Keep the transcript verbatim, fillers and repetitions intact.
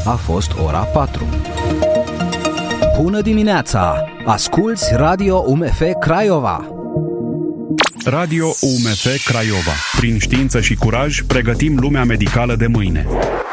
a fost ora patru. Bună dimineața! Asculți Radio U M F Craiova! Radio U M F Craiova. Prin știință și curaj, pregătim lumea medicală de mâine.